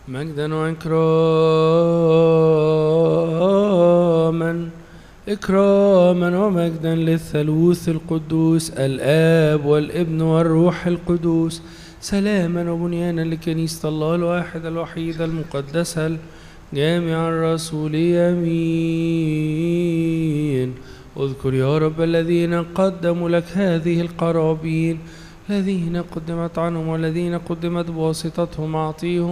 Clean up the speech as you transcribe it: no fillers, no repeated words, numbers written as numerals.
مجدا وإكراما ومجدا للثالوث القدوس الآب والابن والروح القدوس، سلاما وبنيانا لكنيسة الله الواحد الوحيد المقدسة الجامع الرسولي. آمين. اذكر يا رب الذين قدموا لك هذه القرابين، الذين قدمت عنهم والذين قدمت بواسطتهم، أعطيهم